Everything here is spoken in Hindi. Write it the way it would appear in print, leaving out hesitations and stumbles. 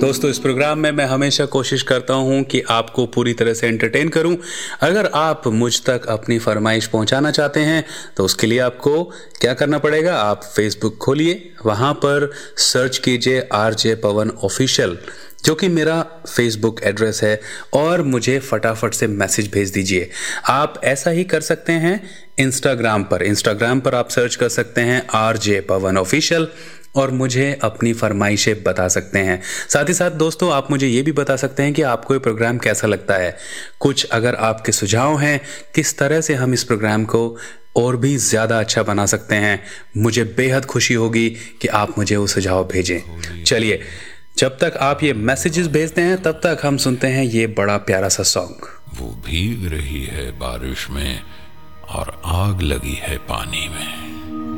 दोस्तों, इस प्रोग्राम में मैं हमेशा कोशिश करता हूं कि आपको पूरी तरह से एंटरटेन करूं। अगर आप मुझ तक अपनी फरमाइश पहुंचाना चाहते हैं तो उसके लिए आपको क्या करना पड़ेगा, आप फेसबुक खोलिए, वहां पर सर्च कीजिए आरजे पवन ऑफिशियल, जो कि मेरा फेसबुक एड्रेस है, और मुझे फटाफट से मैसेज भेज दीजिए। आप ऐसा ही कर सकते हैं इंस्टाग्राम पर आप सर्च कर सकते हैं आरजे पवन ऑफिशियल और मुझे अपनी फरमाइशें बता सकते हैं। साथ ही साथ दोस्तों, आप मुझे ये भी बता सकते हैं कि आपको ये प्रोग्राम कैसा लगता है। कुछ अगर आपके सुझाव हैं किस तरह से हम इस प्रोग्राम को और भी ज़्यादा अच्छा बना सकते हैं, मुझे बेहद खुशी होगी कि आप मुझे वो सुझाव भेजें। चलिए, जब तक आप ये मैसेजेस भेजते हैं तब तक हम सुनते हैं ये बड़ा प्यारा सा सॉन्ग। वो भीग रही है बारिश में और आग लगी है पानी में।